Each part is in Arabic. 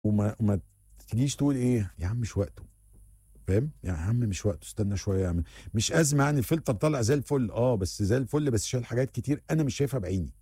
وما تجيش تقول ايه يا عم مش وقته، فاهم؟ يا عم مش وقته، استنى شويه، يا عم مش ازمه، يعني الفلتر طالع زي الفل، بس زي الفل، بس شايل حاجات كتير انا مش شايفها بعيني.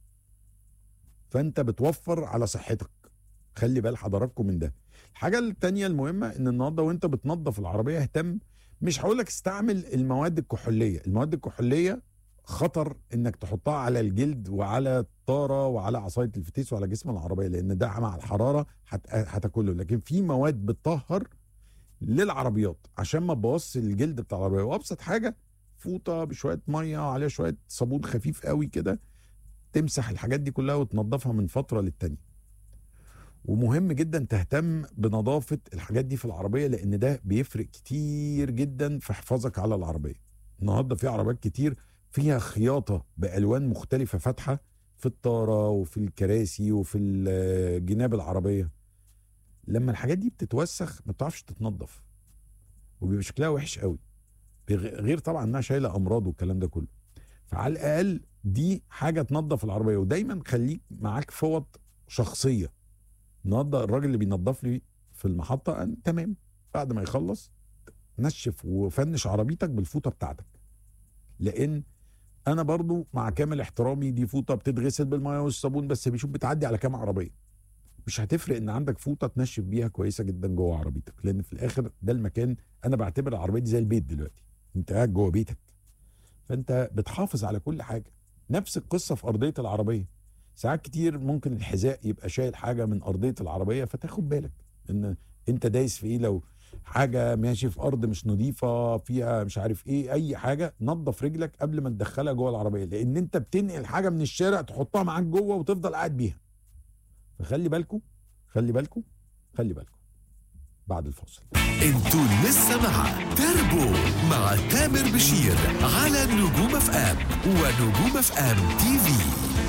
فانت بتوفر على صحتك، خلي بال حضراتكم من ده. الحاجه التانيه المهمه ان النهارده وانت بتنظف العربيه اهتم، مش هقول لك استعمل المواد الكحوليه. المواد الكحوليه خطر انك تحطها على الجلد وعلى الطاره وعلى عصايه الفتيس وعلى جسم العربيه، لان ده مع الحراره هتاكله. لكن في مواد بتطهر للعربيات عشان ما تبوظش الجلد بتاع العربيه. وابسط حاجه فوطه بشويه ميه وعليها شويه صابون خفيف قوي كده، تمسح الحاجات دي كلها وتنظفها من فتره للتانيه. ومهم جدا تهتم بنظافه الحاجات دي في العربيه، لان ده بيفرق كتير جدا في حفاظك على العربيه. النهارده في عربيات كتير فيها خياطه بالوان مختلفه فاتحه في الطاره وفي الكراسي وفي جناب العربيه. لما الحاجات دي بتتوسخ ما بتعرفش تتنظف وبيبقى شكلها وحش قوي، غير طبعا انها شايله امراض والكلام ده كله. فعلى الاقل دي حاجه تنظف العربيه. ودايما خليك معاك فوط شخصيه. النهارده الراجل اللي بينظف لي في المحطه تمام، بعد ما يخلص نشف وفنش عربيتك بالفوطه بتاعتك. لان انا برضو مع كامل احترامي دي فوطه بتتغسل بالميه والصابون، بس بيشوف بتعدي على كام عربيه. مش هتفرق ان عندك فوطه تنشف بيها كويسه جدا جوه عربيتك، لان في الاخر ده المكان. انا بعتبر العربيه دي زي البيت دلوقتي، انت قاعد جوه بيتك، فانت بتحافظ على كل حاجه. نفس القصه في ارضيه العربيه. ساعات كتير ممكن الحذاء يبقى شايل حاجه من ارضيه العربيه، فتاخد بالك ان انت دايس في ايه. لو حاجه ماشي في ارض مش نظيفه فيها مش عارف ايه اي حاجه، نظف رجلك قبل ما تدخلها جوه العربيه، لان انت بتنقل حاجه من الشارع تحطها معاك جوه وتفضل قاعد بيها. فخلي بالكم، خلي بالكم، خلي بالكم. بعد الفاصل. انتوا لسه مع تربو مع تامر بشير على نجوم اف ام ونجوم اف ام تي في.